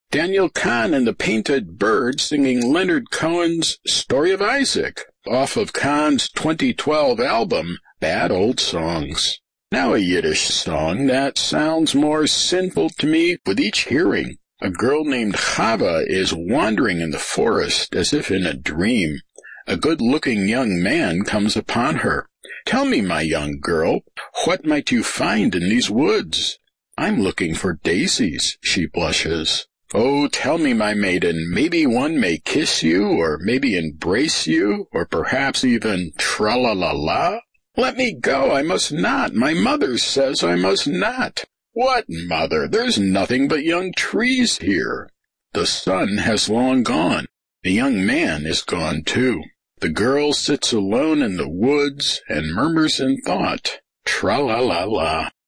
Daniel Kahn and the Painted Bird singing Leonard Cohen's Story of Isaac off of Kahn's 2012 album, Bad Old Songs. Now a Yiddish song that sounds more sinful to me with each hearing. A girl named Chava is wandering in the forest as if in a dream. A good-looking young man comes upon her. "Tell me, my young girl, what might you find in these woods?" "I'm looking for daisies," she blushes. "Oh, tell me, my maiden, maybe one may kiss you, or maybe embrace you, or perhaps even tra-la-la-la?" "Let me go, I must not. My mother says I must not." "What mother? There's nothing but young trees here." The sun has long gone. The young man is gone too. The girl sits alone in the woods and murmurs in thought, tra-la-la-la.